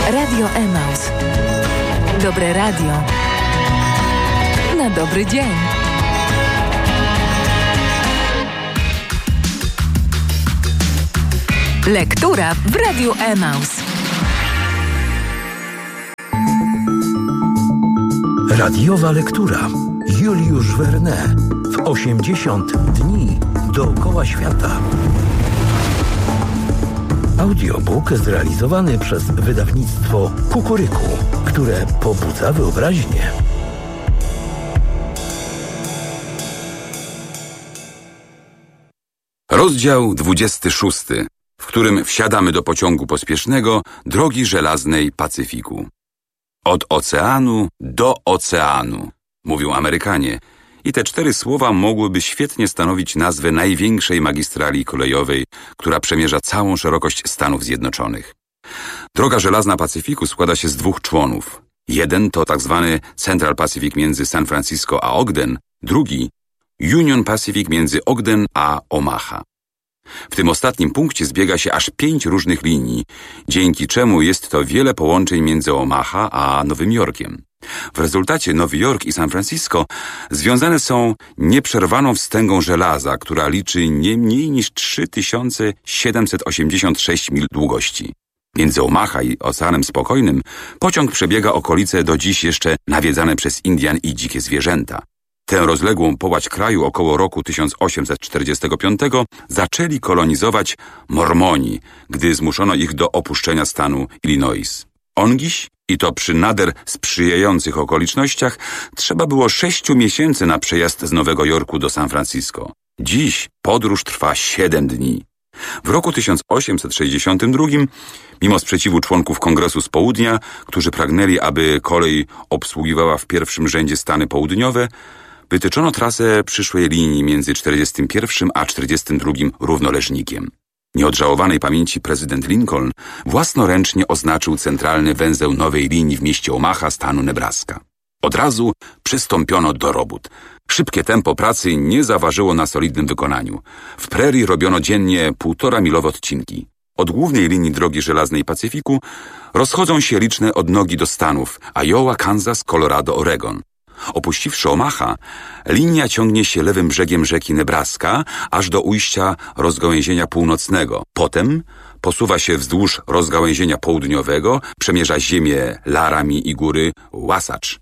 Radio Emaus. Dobre radio na dobry dzień. Lektura w Radiu Emaus. Radiowa lektura. Juliusz Verne. W 80 dni dookoła świata. Audiobook zrealizowany przez wydawnictwo Kukuryku, które pobudza wyobraźnię. Rozdział 26, w którym wsiadamy do pociągu pospiesznego drogi żelaznej Pacyfiku. Od oceanu do oceanu, mówią Amerykanie, i te 4 słowa mogłyby świetnie stanowić nazwę największej magistrali kolejowej, która przemierza całą szerokość Stanów Zjednoczonych. Droga żelazna Pacyfiku składa się z 2 członów. Jeden to tak zwany Central Pacific między San Francisco a Ogden, drugi Union Pacific między Ogden a Omaha. W tym ostatnim punkcie zbiega się aż 5 różnych linii, dzięki czemu jest to wiele połączeń między Omaha a Nowym Jorkiem. W rezultacie Nowy Jork i San Francisco związane są nieprzerwaną wstęgą żelaza, która liczy nie mniej niż 3786 mil długości. Między Omaha i Oceanem Spokojnym pociąg przebiega okolice do dziś jeszcze nawiedzane przez Indian i dzikie zwierzęta. Tę rozległą połać kraju około roku 1845 zaczęli kolonizować Mormoni, gdy zmuszono ich do opuszczenia stanu Illinois. Ongiś, i to przy nader sprzyjających okolicznościach, trzeba było 6 miesięcy na przejazd z Nowego Jorku do San Francisco. Dziś podróż trwa 7 dni. W roku 1862, mimo sprzeciwu członków Kongresu z Południa, którzy pragnęli, aby kolej obsługiwała w pierwszym rzędzie Stany Południowe, wytyczono trasę przyszłej linii między 41 a 42 równoleżnikiem. Nieodżałowanej pamięci prezydent Lincoln własnoręcznie oznaczył centralny węzeł nowej linii w mieście Omaha, stanu Nebraska. Od razu przystąpiono do robót. Szybkie tempo pracy nie zaważyło na solidnym wykonaniu. W prerii robiono dziennie 1,5-milowe odcinki. Od głównej linii drogi żelaznej Pacyfiku rozchodzą się liczne odnogi do stanów Iowa, Kansas, Colorado, Oregon. Opuściwszy Omaha, linia ciągnie się lewym brzegiem rzeki Nebraska aż do ujścia rozgałęzienia północnego. Potem posuwa się wzdłuż rozgałęzienia południowego, przemierza ziemię Laramie i góry Wasatch.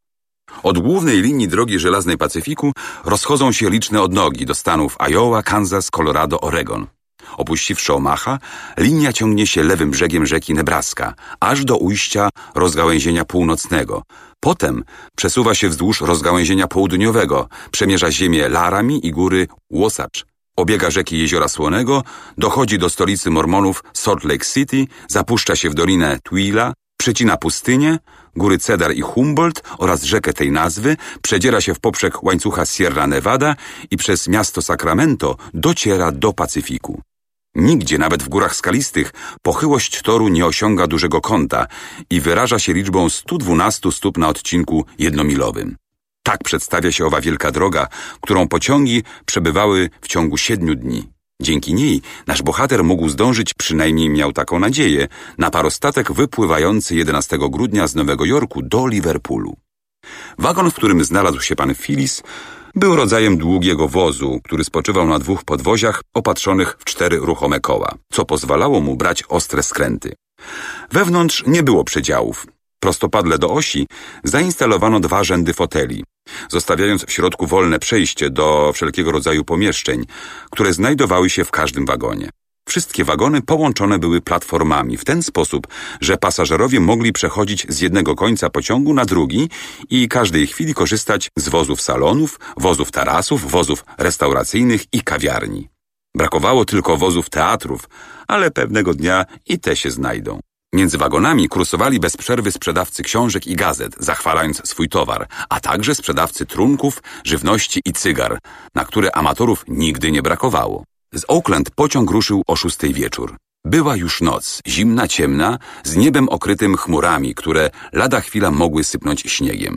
Od głównej linii drogi żelaznej Pacyfiku rozchodzą się liczne odnogi do stanów Iowa, Kansas, Colorado, Oregon. Opuściwszy Omaha, linia ciągnie się lewym brzegiem rzeki Nebraska, aż do ujścia rozgałęzienia północnego. Potem przesuwa się wzdłuż rozgałęzienia południowego, przemierza ziemię Laramie i góry Wasatch. Obiega rzeki Jeziora Słonego, dochodzi do stolicy Mormonów Salt Lake City, zapuszcza się w dolinę Tooele, przecina pustynię, góry Cedar i Humboldt oraz rzekę tej nazwy, przedziera się w poprzek łańcucha Sierra Nevada i przez miasto Sacramento dociera do Pacyfiku. Nigdzie, nawet w górach skalistych, pochyłość toru nie osiąga dużego kąta i wyraża się liczbą 112 stóp na odcinku 1-milowym. Tak przedstawia się owa wielka droga, którą pociągi przebywały w ciągu 7 dni. Dzięki niej nasz bohater mógł zdążyć, przynajmniej miał taką nadzieję, na parostatek wypływający 11 grudnia z Nowego Jorku do Liverpoolu. Wagon, w którym znalazł się pan Phillis, był rodzajem długiego wozu, który spoczywał na 2 podwoziach opatrzonych w 4 ruchome koła, co pozwalało mu brać ostre skręty. Wewnątrz nie było przedziałów. Prostopadle do osi zainstalowano 2 rzędy foteli, zostawiając w środku wolne przejście do wszelkiego rodzaju pomieszczeń, które znajdowały się w każdym wagonie. Wszystkie wagony połączone były platformami w ten sposób, że pasażerowie mogli przechodzić z jednego końca pociągu na drugi i każdej chwili korzystać z wozów salonów, wozów tarasów, wozów restauracyjnych i kawiarni. Brakowało tylko wozów teatrów, ale pewnego dnia i te się znajdą. Między wagonami kursowali bez przerwy sprzedawcy książek i gazet, zachwalając swój towar, a także sprzedawcy trunków, żywności i cygar, na które amatorów nigdy nie brakowało. Z Oakland pociąg ruszył o 6 wieczór. Była już noc, zimna, ciemna, z niebem okrytym chmurami, które lada chwila mogły sypnąć śniegiem.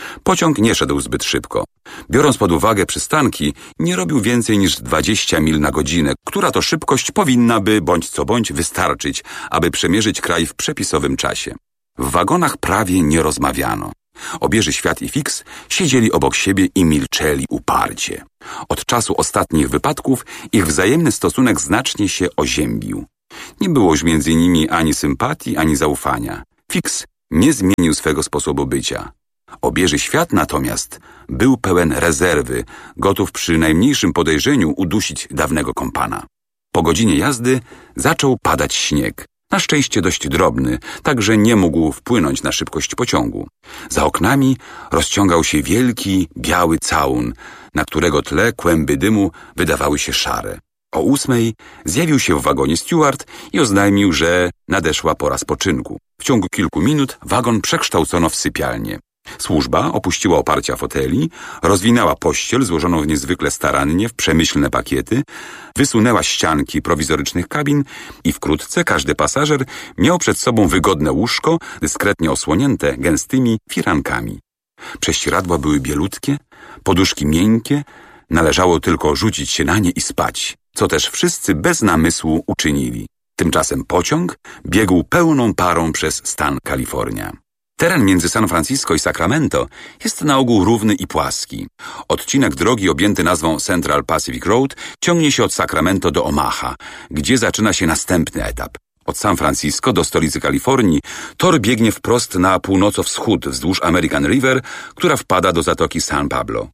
Pociąg nie szedł zbyt szybko. Biorąc pod uwagę przystanki, nie robił więcej niż 20 mil na godzinę, która to szybkość powinna by, bądź co bądź, wystarczyć, aby przemierzyć kraj w przepisowym czasie. W wagonach prawie nie rozmawiano. Obieży Świat i Fix siedzieli obok siebie i milczeli uparcie. Od czasu ostatnich wypadków ich wzajemny stosunek znacznie się oziębił. Nie było już między nimi ani sympatii, ani zaufania. Fix nie zmienił swego sposobu bycia. Obieży Świat natomiast był pełen rezerwy, gotów przy najmniejszym podejrzeniu udusić dawnego kompana. Po godzinie jazdy zaczął padać śnieg. Na szczęście dość drobny, tak że nie mógł wpłynąć na szybkość pociągu. Za oknami rozciągał się wielki, biały całun, na którego tle kłęby dymu wydawały się szare. O 8:00 zjawił się w wagonie steward i oznajmił, że nadeszła pora spoczynku. W ciągu kilku minut wagon przekształcono w sypialnię. Służba opuściła oparcia foteli, rozwinęła pościel złożoną w niezwykle starannie w przemyślne pakiety, wysunęła ścianki prowizorycznych kabin i wkrótce każdy pasażer miał przed sobą wygodne łóżko, dyskretnie osłonięte gęstymi firankami. Prześcieradła były bielutkie, poduszki miękkie, należało tylko rzucić się na nie i spać, co też wszyscy bez namysłu uczynili. Tymczasem pociąg biegł pełną parą przez stan Kalifornia. Teren między San Francisco i Sacramento jest na ogół równy i płaski. Odcinek drogi objęty nazwą Central Pacific Road ciągnie się od Sacramento do Omaha, gdzie zaczyna się następny etap. Od San Francisco do stolicy Kalifornii tor biegnie wprost na północo-wschód wzdłuż American River, która wpada do Zatoki San Pablo.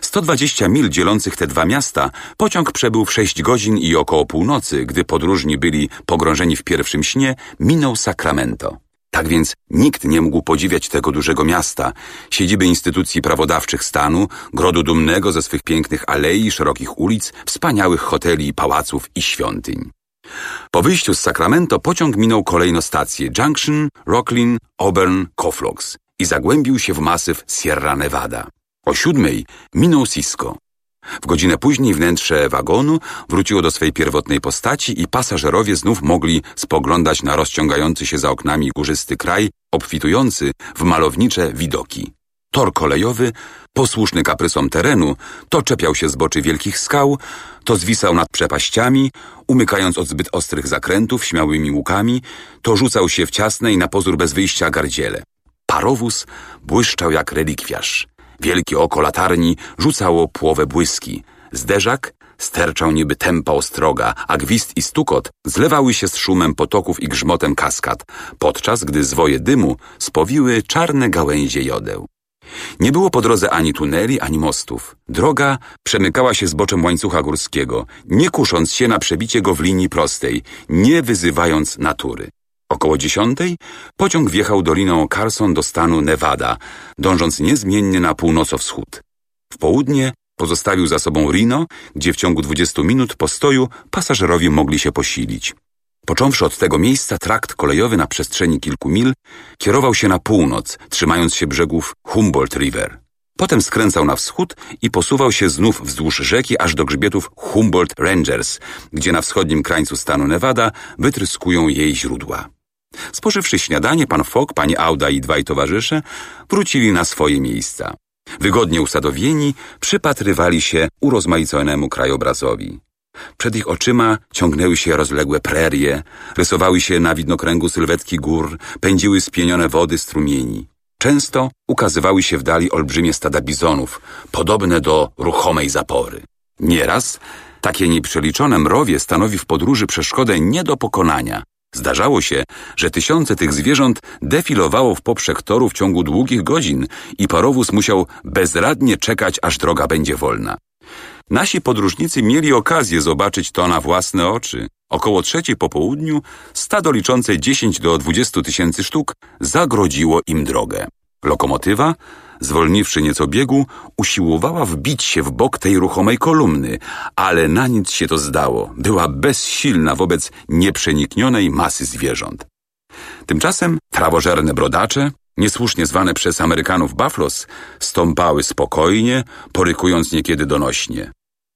120 mil dzielących te dwa miasta pociąg przebył w 6 godzin i około północy, gdy podróżni byli pogrążeni w pierwszym śnie, minął Sacramento. Tak więc nikt nie mógł podziwiać tego dużego miasta, siedziby instytucji prawodawczych stanu, grodu dumnego ze swych pięknych alei, szerokich ulic, wspaniałych hoteli, pałaców i świątyń. Po wyjściu z Sacramento pociąg minął kolejno stacje Junction, Rocklin, Auburn, Cofflocks i zagłębił się w masyw Sierra Nevada. O 7:00 minął Cisco. W godzinę później wnętrze wagonu wróciło do swej pierwotnej postaci i pasażerowie znów mogli spoglądać na rozciągający się za oknami górzysty kraj, obfitujący w malownicze widoki. Tor kolejowy, posłuszny kaprysom terenu, to czepiał się zboczy wielkich skał, to zwisał nad przepaściami, umykając od zbyt ostrych zakrętów śmiałymi łukami, to rzucał się w ciasne i na pozór bez wyjścia gardziele. Parowóz błyszczał jak relikwiarz. Wielkie oko latarni rzucało płowe błyski. Zderzak sterczał niby tępa ostroga, a gwizd i stukot zlewały się z szumem potoków i grzmotem kaskad, podczas gdy zwoje dymu spowiły czarne gałęzie jodeł. Nie było po drodze ani tuneli, ani mostów. Droga przemykała się zboczem łańcucha górskiego, nie kusząc się na przebicie go w linii prostej, nie wyzywając natury. Około 10:00 pociąg wjechał doliną Carson do stanu Nevada, dążąc niezmiennie na północo-wschód. W południe pozostawił za sobą Reno, gdzie w ciągu 20 minut postoju pasażerowie mogli się posilić. Począwszy od tego miejsca, trakt kolejowy na przestrzeni kilku mil kierował się na północ, trzymając się brzegów Humboldt River. Potem skręcał na wschód i posuwał się znów wzdłuż rzeki aż do grzbietów Humboldt Rangers, gdzie na wschodnim krańcu stanu Nevada wytryskują jej źródła. Spożywszy śniadanie, pan Fogg, pani Auda i dwaj towarzysze wrócili na swoje miejsca. Wygodnie usadowieni, przypatrywali się urozmaiconemu krajobrazowi. Przed ich oczyma ciągnęły się rozległe prerie, rysowały się na widnokręgu sylwetki gór, pędziły spienione wody strumieni. Często ukazywały się w dali olbrzymie stada bizonów, podobne do ruchomej zapory. Nieraz takie nieprzeliczone mrowie stanowi w podróży przeszkodę nie do pokonania. Zdarzało się, że tysiące tych zwierząt defilowało w poprzek toru w ciągu długich godzin i parowóz musiał bezradnie czekać, aż droga będzie wolna. Nasi podróżnicy mieli okazję zobaczyć to na własne oczy. Około 3:00 po południu stado liczące 10 do 20 tysięcy sztuk zagrodziło im drogę. Lokomotywa, zwolniwszy nieco biegu, usiłowała wbić się w bok tej ruchomej kolumny, ale na nic się to zdało. Była bezsilna wobec nieprzeniknionej masy zwierząt. Tymczasem trawożerne brodacze, niesłusznie zwane przez Amerykanów buffaloes, stąpały spokojnie, porykując niekiedy donośnie.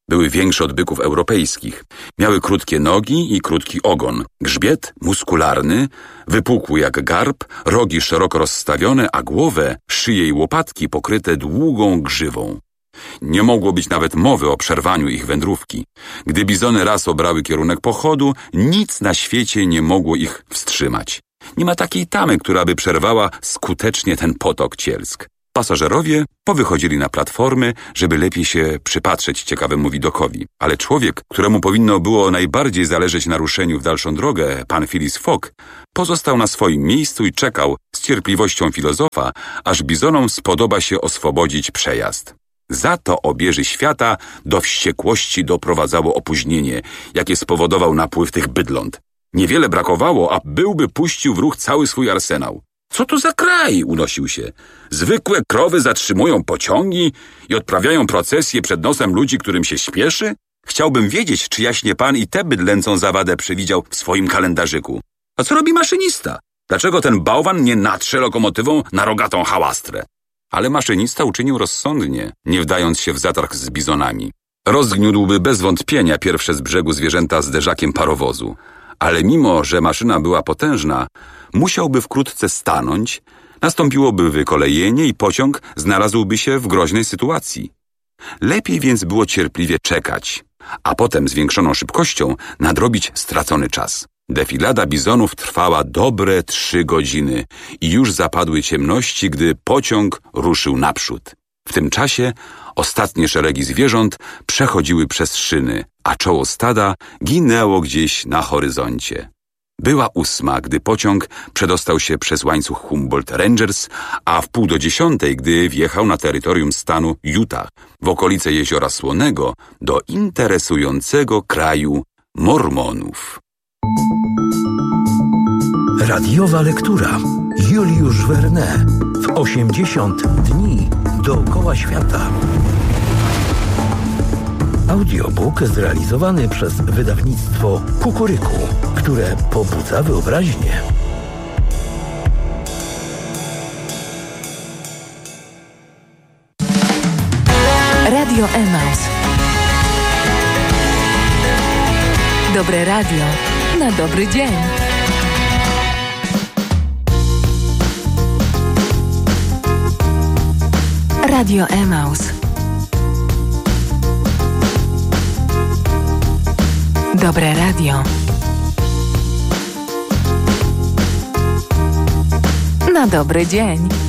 Były większe od byków europejskich. Miały krótkie nogi i krótki ogon, grzbiet muskularny, wypukły jak garb, rogi szeroko rozstawione, a głowę, szyję i łopatki pokryte długą grzywą. Nie mogło być nawet mowy o przerwaniu ich wędrówki. Gdy bizony raz obrały kierunek pochodu, nic na świecie nie mogło ich wstrzymać. Nie ma takiej tamy, która by przerwała skutecznie ten potok cielsk. Pasażerowie powychodzili na platformy, żeby lepiej się przypatrzeć ciekawemu widokowi. Ale człowiek, któremu powinno było najbardziej zależeć na ruszeniu w dalszą drogę, pan Phileas Fogg, pozostał na swoim miejscu i czekał z cierpliwością filozofa, aż bizonom spodoba się oswobodzić przejazd. Za to obieży świata do wściekłości doprowadzało opóźnienie, jakie spowodował napływ tych bydląt. Niewiele brakowało, a byłby puścił w ruch cały swój arsenał. Co to za kraj? Unosił się. Zwykłe krowy zatrzymują pociągi i odprawiają procesje przed nosem ludzi, którym się śpieszy? Chciałbym wiedzieć, czy jaśnie pan i tę bydlęcą zawadę przewidział w swoim kalendarzyku. A co robi maszynista? Dlaczego ten bałwan nie natrze lokomotywą na rogatą hałastrę? Ale maszynista uczynił rozsądnie, nie wdając się w zatarg z bizonami. Rozgniódłby bez wątpienia pierwsze z brzegu zwierzęta zderzakiem parowozu. Ale mimo, że maszyna była potężna, musiałby wkrótce stanąć, nastąpiłoby wykolejenie i pociąg znalazłby się w groźnej sytuacji. Lepiej więc było cierpliwie czekać, a potem zwiększoną szybkością nadrobić stracony czas. Defilada bizonów trwała dobre 3 godziny i już zapadły ciemności, gdy pociąg ruszył naprzód. W tym czasie ostatnie szeregi zwierząt przechodziły przez szyny, a czoło stada ginęło gdzieś na horyzoncie. Była 8, gdy pociąg przedostał się przez łańcuch Humboldt Rangers, a w 9:30, gdy wjechał na terytorium stanu Utah, w okolice Jeziora Słonego, do interesującego kraju Mormonów. Radiowa lektura. Juliusz Verne w 80 dni dookoła świata. Audiobook zrealizowany przez wydawnictwo Kukuryku, które pobudza wyobraźnię. Radio Emaus. Dobre radio na dobry dzień. Radio Emaus. Dobre radio na dobry dzień.